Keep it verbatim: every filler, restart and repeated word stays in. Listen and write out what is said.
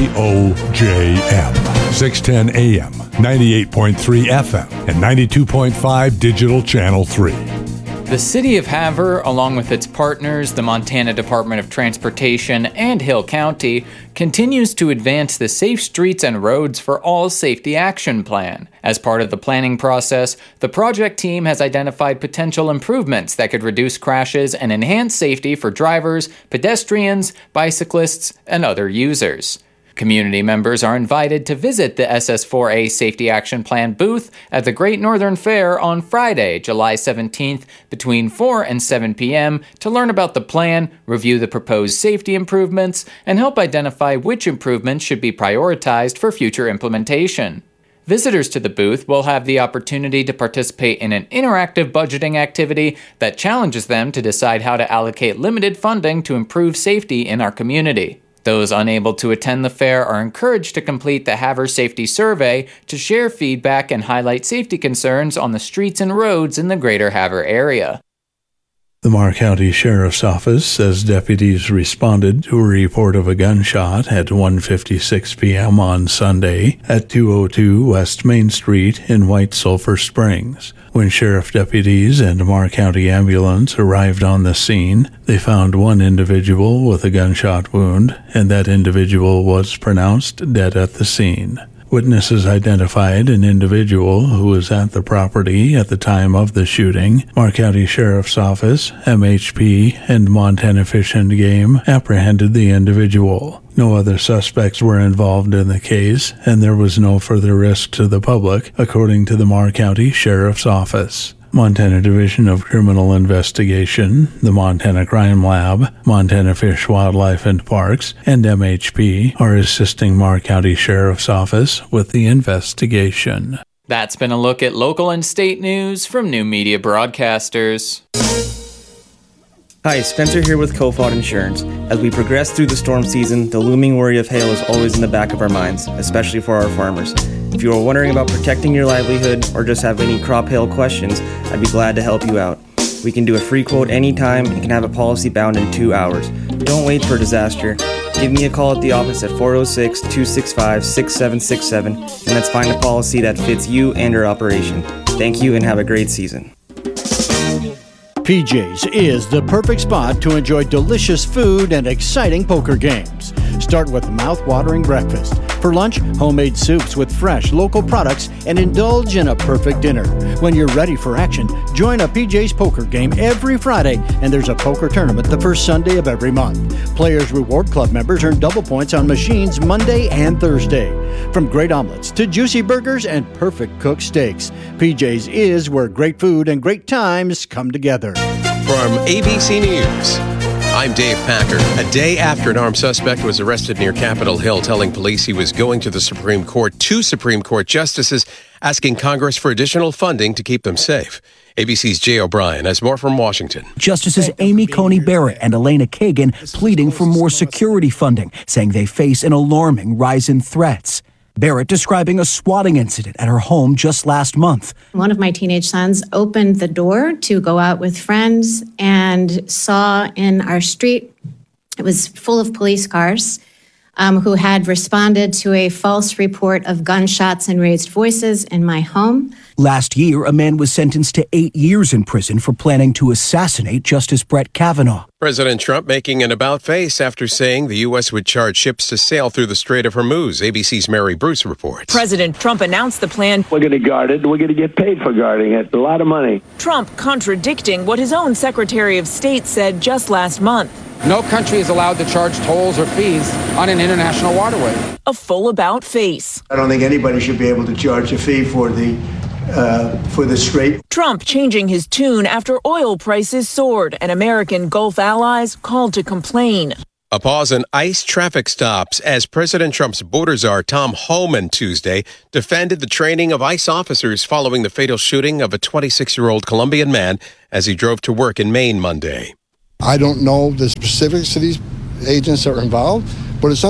K O J M, six ten A M, ninety-eight point three F M, and ninety-two point five Digital Channel three. The City of Havre, along with its partners, the Montana Department of Transportation and Hill County, continues to advance the Safe Streets and Roads for All Safety Action Plan. As part of the planning process, the project team has identified potential improvements that could reduce crashes and enhance safety for drivers, pedestrians, bicyclists, and other users. Community members are invited to visit the S S four A Safety Action Plan booth at the Great Northern Fair on Friday, July seventeenth, between four and seven p.m. to learn about the plan, review the proposed safety improvements, and help identify which improvements should be prioritized for future implementation. Visitors to the booth will have the opportunity to participate in an interactive budgeting activity that challenges them to decide how to allocate limited funding to improve safety in our community. Those unable to attend the fair are encouraged to complete the Havre Safety Survey to share feedback and highlight safety concerns on the streets and roads in the greater Havre area. The Marr County Sheriff's Office says deputies responded to a report of a gunshot at one fifty-six p.m. on Sunday at two oh two West Main Street in White Sulphur Springs. When sheriff deputies and Marr County Ambulance arrived on the scene, they found one individual with a gunshot wound, and that individual was pronounced dead at the scene. Witnesses identified an individual who was at the property at the time of the shooting. Marr County Sheriff's Office, M H P, and Montana Fish and Game apprehended the individual. No other suspects were involved in the case, and there was no further risk to the public, according to the Marr County Sheriff's Office. Montana Division of Criminal Investigation, the Montana Crime Lab, Montana Fish, Wildlife and Parks, and M H P are assisting Marr County Sheriff's Office with the investigation. That's been a look at local and state news from New Media Broadcasters. Hi, Spencer here with Cofod Insurance. As we progress through the storm season, the looming worry of hail is always in the back of our minds, especially for our farmers. If you are wondering about protecting your livelihood or just have any crop hail questions, I'd be glad to help you out. We can do a free quote anytime and can have a policy bound in two hours. Don't wait for disaster. Give me a call at the office at four oh six, two six five, six seven six seven and let's find a policy that fits you and your operation. Thank you and have a great season. P J's is the perfect spot to enjoy delicious food and exciting poker games. Start with a mouth-watering breakfast. For lunch, homemade soups with fresh local products, and indulge in a perfect dinner. When you're ready for action, join a P J's poker game every Friday, and there's a poker tournament the first Sunday of every month. Players Reward Club members earn double points on machines Monday and Thursday. From great omelets to juicy burgers and perfect cooked steaks, P J's is where great food and great times come together. From A B C News, I'm Dave Packer. A day after an armed suspect was arrested near Capitol Hill, telling police he was going to the Supreme Court, two Supreme Court justices asking Congress for additional funding to keep them safe. A B C's Jay O'Brien has more from Washington. Justices Amy Coney Barrett and Elena Kagan pleading for more security funding, saying they face an alarming rise in threats. Barrett describing a swatting incident at her home just last month. One of my teenage sons opened the door to go out with friends and saw in our street, it was full of police cars um, who had responded to a false report of gunshots and raised voices in my home. Last year, a man was sentenced to eight years in prison for planning to assassinate Justice Brett Kavanaugh. President Trump making an about-face after saying the U S would charge ships to sail through the Strait of Hormuz. A B C's Mary Bruce reports. President Trump announced the plan. We're going to guard it. We're going to get paid for guarding it. A lot of money. Trump contradicting what his own Secretary of State said just last month. No country is allowed to charge tolls or fees on an international waterway. A full about-face. I don't think anybody should be able to charge a fee for the Uh, for the strait. Trump changing his tune after oil prices soared and American Gulf allies called to complain. A pause in ICE traffic stops as President Trump's border czar Tom Homan Tuesday defended the training of ICE officers following the fatal shooting of a twenty-six-year-old Colombian man as he drove to work in Maine Monday. I don't know the specifics of these agents that are involved, but it's